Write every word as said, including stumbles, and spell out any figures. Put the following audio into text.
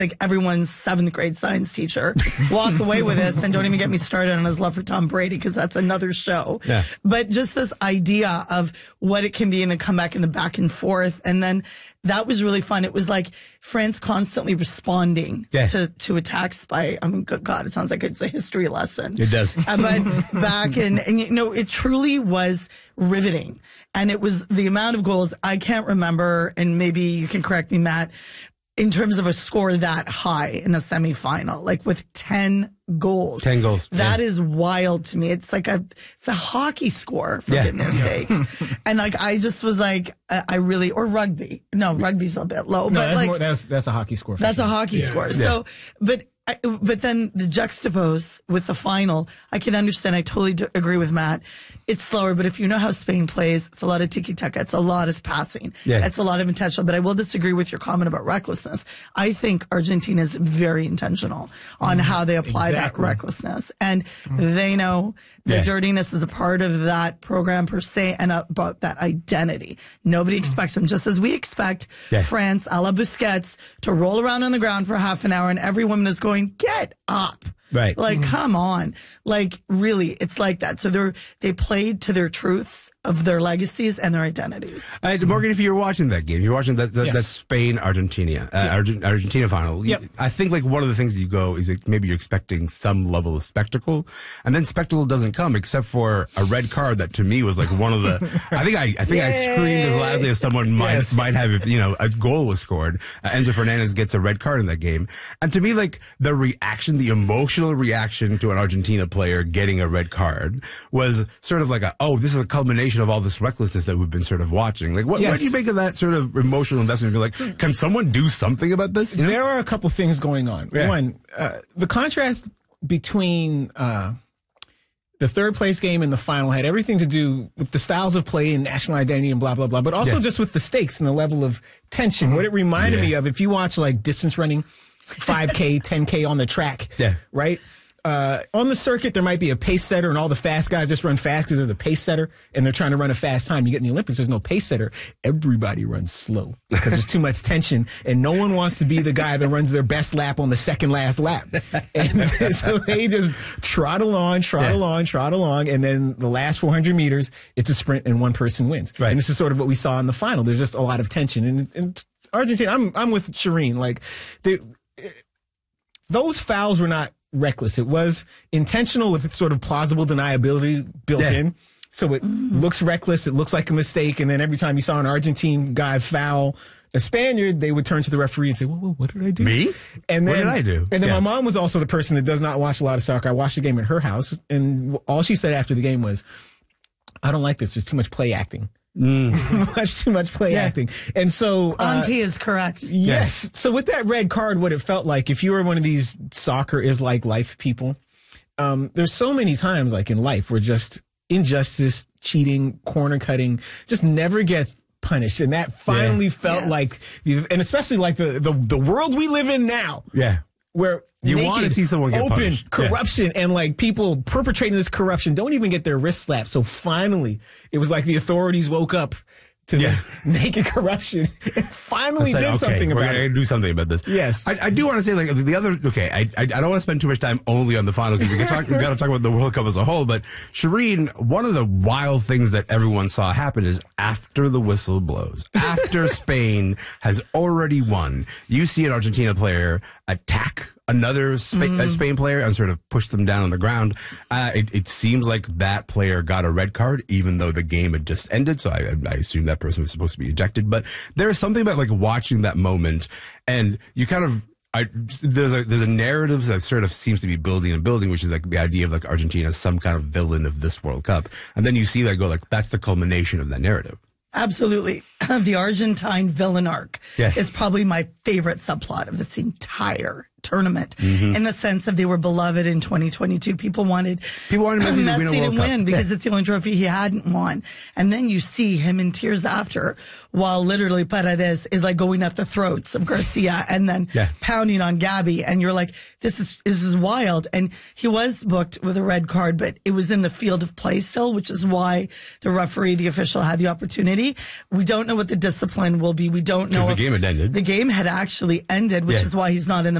like everyone's seventh grade science teacher, walk away with this, and don't even get me started on his love for Tom Brady, because that's another show. Yeah. But just this idea of what it can be in the comeback and the back and forth. And then that was really fun. It was like France constantly responding yeah. to, to attacks by, I mean, good God, it sounds like it's a history lesson. It does. Uh, but back in, and you know, it truly was riveting. And it was the amount of goals, I can't remember, and maybe you can correct me, Matt, in terms of a score that high in a semifinal, like with ten goals. ten goals. That yeah. is wild to me. It's like a, it's a hockey score, for yeah. goodness yeah. sakes. And like, I just was like, I, I really, or rugby. No, rugby's a bit low, no, but that's like, more, that's, that's a hockey score. For that's sure. a hockey yeah. score. Yeah. So, but, I, but then the juxtapose with the final, I can understand. I totally do agree with Matt. It's slower, but if you know how Spain plays, it's a lot of tiki-taka. It's a lot of passing. Yeah. It's a lot of intentional. But I will disagree with your comment about recklessness. I think Argentina is very intentional on mm, how they apply exactly. that recklessness. And mm. they know the yeah. dirtiness is a part of that program per se, and about that identity. Nobody mm. expects them, just as we expect yeah. France, a la Busquets, to roll around on the ground for half an hour and every woman is going, get up. Right. Like, mm-hmm. come on. Like, really, it's like that. So they're, they played to their truths of their legacies and their identities. Uh, Morgan, if you were watching that game, you're watching that, that, yes. that Spain-Argentina, uh, yep. Argent, Argentina final. Yep. I think like one of the things that you go is like maybe you're expecting some level of spectacle, and then spectacle doesn't come except for a red card that to me was like one of the, I think I, I think I screamed as loudly as someone might, yes. might have if, you know, a goal was scored. Uh, Enzo Fernandez gets a red card in that game. And to me, like the reaction, the emotional reaction to an Argentina player getting a red card was sort of like a, oh, this is a culmination of all this recklessness that we've been sort of watching. Like, what, yes. what do you make of that sort of emotional investment? Be like, can someone do something about this? You know? There are a couple things going on. Yeah. One, uh, the contrast between uh, the third place game and the final had everything to do with the styles of play and national identity and blah, blah, blah, but also yeah. just with the stakes and the level of tension. Mm-hmm. What it reminded yeah. me of, if you watch like distance running, five K, ten K on the track, yeah. right? Uh, on the circuit, there might be a pace setter, and all the fast guys just run fast because there's a pace setter, and they're trying to run a fast time. You get in the Olympics, there's no pace setter. Everybody runs slow because there's too much tension, and no one wants to be the guy that runs their best lap on the second last lap. And so they just trot along, trot yeah. along, trot along, and then the last four hundred meters, it's a sprint, and one person wins. Right. And this is sort of what we saw in the final. There's just a lot of tension. And, and Argentina, I'm I'm with Shireen. Like, they, those fouls were not reckless. It was intentional with sort of plausible deniability built yeah. in. So it mm-hmm. looks reckless. It looks like a mistake. And then every time you saw an Argentine guy foul a Spaniard, they would turn to the referee and say, whoa, whoa, what did I do? Me? And then, what did I do? And then yeah. my mom was also the person that does not watch a lot of soccer. I watched the game at her house, and all she said after the game was, I don't like this. There's too much play acting. Mm. much too much play yeah. acting. And so uh, Auntie is correct. Yes. So with that red card, what it felt like, if you were one of these soccer is like life people, um, there's so many times like in life where just injustice, cheating, corner cutting just never gets punished. And that finally yeah. felt yes. like, and especially like the, the, the world we live in now. Yeah. Where you naked, want to see someone get open punished. corruption yeah. and like people perpetrating this corruption don't even get their wrist slapped. So finally, it was like the authorities woke up to yeah. this naked corruption and finally like, did okay, something we're about gonna it. do something about this. Yes, I, I do want to say like the other. Okay, I I, I don't want to spend too much time only on the final because we can talk. We got to talk about the World Cup as a whole. But Shireen, one of the wild things that everyone saw happen is after the whistle blows, after Spain has already won, you see an Argentina player attack another Spa- mm. uh, Spain player and sort of push them down on the ground. Uh, it, it seems like that player got a red card, even though the game had just ended. So I, I assume that person was supposed to be ejected. But there's something about like watching that moment, and you kind of I, there's a there's a narrative that sort of seems to be building and building, which is like the idea of like Argentina as some kind of villain of this World Cup, and then you see that go like that's the culmination of that narrative. Absolutely. The Argentine villain arc yeah. is probably my favorite subplot of this entire tournament. tournament in the sense of they were beloved in twenty twenty-two. People wanted People wanted Messi to win a Messi to World Cup. win because Yeah. it's the only trophy he hadn't won. And then you see him in tears after, while literally Paredes is like going at the throats of Garcia and then Yeah. pounding on Gabby. And you're like, this is this is wild. And he was booked with a red card, but it was in the field of play still, which is why the referee, the official, had the opportunity. We don't know what the discipline will be. We don't know Because the if game had ended. The game had actually ended, which Yeah. is why he's not in the